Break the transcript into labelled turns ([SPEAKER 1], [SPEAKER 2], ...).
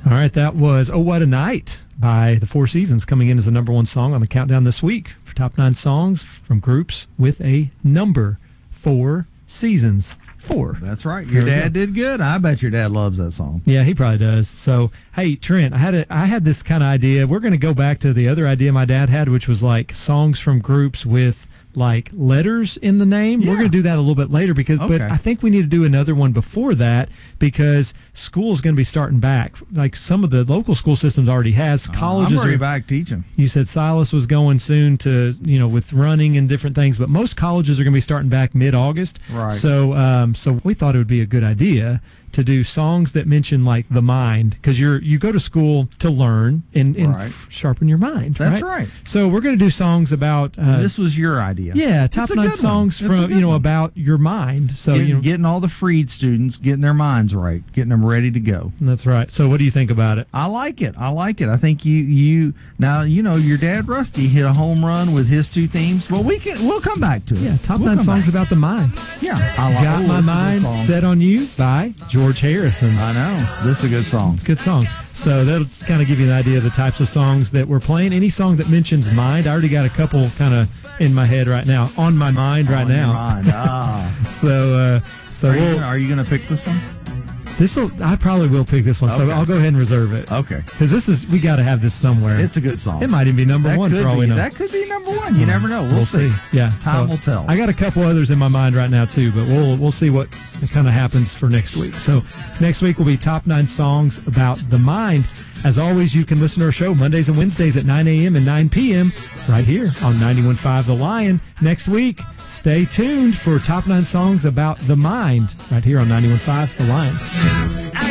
[SPEAKER 1] All right, that was Oh What a Night by the Four Seasons, coming in as the number one song on the countdown this week for top 9 songs from groups with a number. 4 Seasons. 4.
[SPEAKER 2] That's right. Your dad did good. I bet your dad loves that song.
[SPEAKER 1] Yeah, he probably does. So, hey, Trent, I had this kind of idea. We're going to go back to the other idea my dad had, which was like songs from groups with like letters in the name.
[SPEAKER 2] Yeah.
[SPEAKER 1] We're going to do that a little bit later but I think we need to do another one before that because school's going to be starting back. Like some of the local school systems already has. Colleges
[SPEAKER 2] I'm already
[SPEAKER 1] are
[SPEAKER 2] back teaching.
[SPEAKER 1] You said Silas was going soon to, with running and different things, but most colleges are going to be starting back mid-August.
[SPEAKER 2] Right.
[SPEAKER 1] So we thought it would be a good idea to do songs that mention like the mind, because you go to school to learn and
[SPEAKER 2] right.
[SPEAKER 1] Sharpen your mind.
[SPEAKER 2] That's right.
[SPEAKER 1] So we're going to do songs about.
[SPEAKER 2] This was your idea.
[SPEAKER 1] Yeah, top 9 songs from about your mind. So
[SPEAKER 2] getting all the freed students, getting their minds right, getting them ready to go.
[SPEAKER 1] That's right. So what do you think about it?
[SPEAKER 2] I like it. I think you now your dad Rusty hit a home run with his 2 themes. Well, we'll come back to it.
[SPEAKER 1] Yeah, top 9 songs about the mind.
[SPEAKER 2] Yeah,
[SPEAKER 1] Got My Mind Set on You by George Harrison.
[SPEAKER 2] I know. This is a good song.
[SPEAKER 1] It's a good song. So that'll kind of give you an idea of the types of songs that we're playing. Any song that mentions mind, I already got a couple kind of in my head right now, on my mind right now. So
[SPEAKER 2] are you going to pick this one?
[SPEAKER 1] I probably will pick this one. Okay. So I'll go ahead and reserve it.
[SPEAKER 2] Okay.
[SPEAKER 1] Because we got to have this somewhere.
[SPEAKER 2] It's a good song.
[SPEAKER 1] It might even be number 1 for all we know.
[SPEAKER 2] That could be number 1. You never know. We'll see.
[SPEAKER 1] Yeah.
[SPEAKER 2] Time will tell.
[SPEAKER 1] I got a couple others in my mind right now too, but we'll see what kind of happens for next week. So next week will be top 9 songs about the mind. As always, you can listen to our show Mondays and Wednesdays at 9 a.m. and 9 p.m. right here on 91.5 The Lion. Next week, stay tuned for top 9 songs about the mind right here on 91.5 The Lion.